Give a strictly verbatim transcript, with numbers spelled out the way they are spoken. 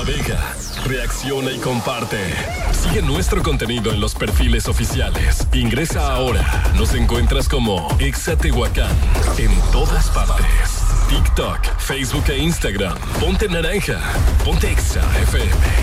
navega, reacciona y comparte. Sigue nuestro contenido en los perfiles oficiales. Ingresa ahora. Nos encuentras como Exa Tehuacán en todas partes. TikTok, Facebook e Instagram. Ponte naranja. Ponte Exa F M.